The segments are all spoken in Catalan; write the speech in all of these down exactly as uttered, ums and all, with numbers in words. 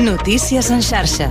Notícies en xarxa.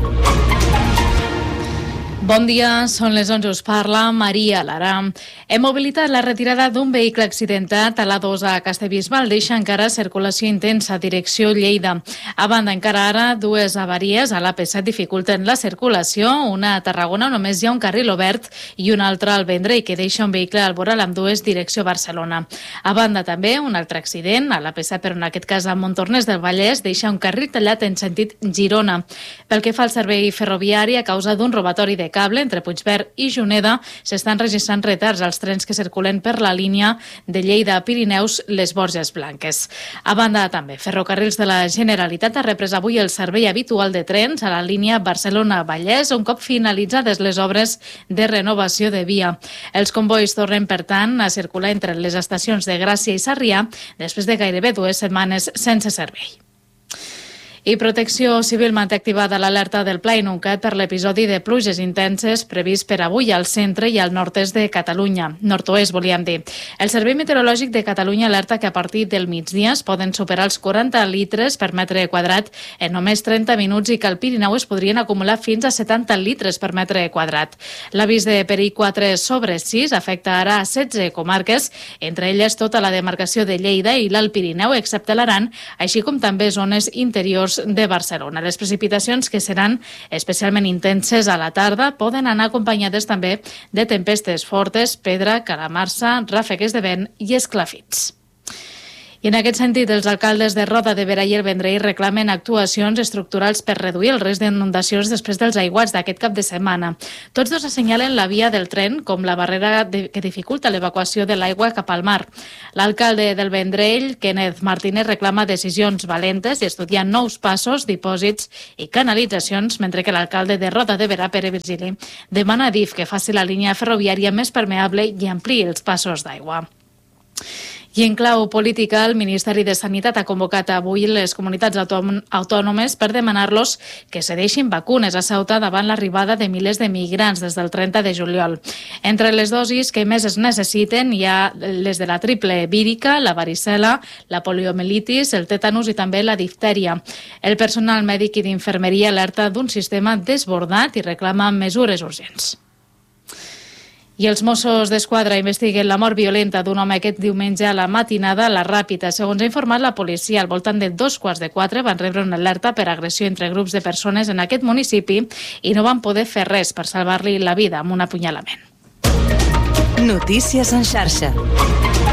Bon dia, són les onze, us parla Maria Lara. Hem mobilitat la retirada d'un vehicle accidentat a l'A dos a Castellbisbal. Deixa encara circulació intensa, direcció Lleida. A banda, encara ara, dues avaries a l'A P set dificulten la circulació. Una a Tarragona, només hi ha un carril obert, i una altra al Vendrell, que deixa un vehicle al voral amb dues direcció Barcelona. A banda, també, un altre accident a l'A P set, però en aquest cas a Montornès del Vallès, deixa un carril tallat en sentit Girona. Pel que fa al servei ferroviari, a causa d'un robatori de cable entre Puigverd i Juneda, s'estan registrant retards als trens que circulen per la línia de Lleida a Pirineus, les Borges Blanques. A banda, també, Ferrocarrils de la Generalitat ha reprès avui el servei habitual de trens a la línia Barcelona-Vallès, un cop finalitzades les obres de renovació de via. Els convois tornen, per tant, a circular entre les estacions de Gràcia i Sarrià després de gairebé dues setmanes sense servei. I Protecció Civil manté activada l'alerta del Pla Inuncat per l'episodi de pluges intenses previst per avui al centre i al nord-est de Catalunya. Nord-oest, volíem dir. El Servei Meteorològic de Catalunya alerta que a partir del migdia es poden superar els quaranta litres per metre quadrat en només trenta minuts i que al Pirineu es podrien acumular fins a setanta litres per metre quadrat. L'avís de perill quatre sobre sis afecta ara a setze comarques, entre elles tota la demarcació de Lleida i l'Alt Pirineu, excepte l'Aran, així com també zones interiors de Barcelona. Les precipitacions, que seran especialment intenses a la tarda, poden anar acompanyades també de tempestes fortes, pedra, calamarsa, ràfegues de vent i esclafits. I en aquest sentit, els alcaldes de Roda de Berà i el Vendrell reclamen actuacions estructurals per reduir el risc d'inundacions després dels aiguats d'aquest cap de setmana. Tots dos assenyalen la via del tren com la barrera de, que dificulta l'evacuació de l'aigua cap al mar. L'alcalde del Vendrell, Kenneth Martínez, reclama decisions valentes i estudiar nous passos, dipòsits i canalitzacions, mentre que l'alcalde de Roda de Berà, Pere Virgili, demana a D I F que faci la línia ferroviària més permeable i ampliï els passos d'aigua. I en clau política, el Ministeri de Sanitat ha convocat avui les comunitats autònomes per demanar-los que cedeixin vacunes a Ceuta davant l'arribada de milers de migrants des del trenta de juliol. Entre les dosis que més es necessiten hi ha les de la triple vírica, la varicel·la, la poliomielitis, el tètanus i també la diftèria. El personal mèdic i d'infermeria alerta d'un sistema desbordat i reclama mesures urgents. I els Mossos d'Esquadra investiguen la mort violenta d'un home aquest diumenge a la matinada a la Ràpita. Segons ha informat la policia, al voltant de dos quarts de quatre van rebre una alerta per agressió entre grups de persones en aquest municipi i no van poder fer res per salvar-li la vida amb un apunyalament. Notícies en xarxa.